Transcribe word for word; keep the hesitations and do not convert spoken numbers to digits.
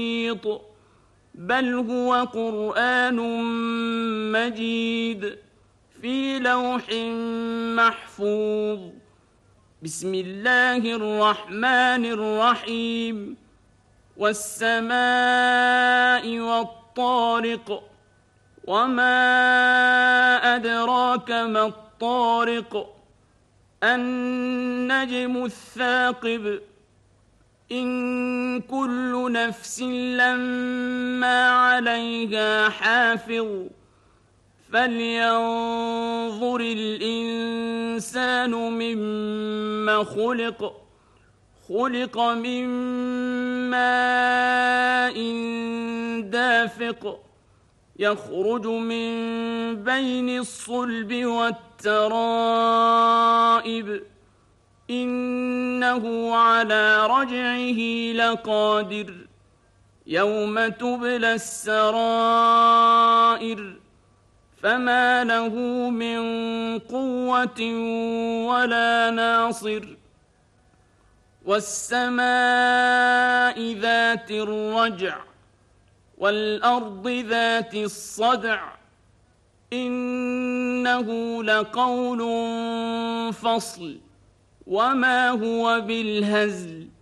بل هو قرآن مجيد في لوح محفوظ. بسم الله الرحمن الرحيم. والسماء والطارق، وما أدراك ما الطارق، النجم الثاقب، إن كل نفس لما عليها حافظ، فلينظر الإنسان مما خلق خلق من ماء دافق، يخرج من بين الصلب والترائب، إنه على رجعه لقادر، يوم تبلى السرائر، فما له من قوة ولا ناصر. والسماء ذات الرجع، والأرض ذات الصدع، إنه لقول فصل، وما هو بالهزل.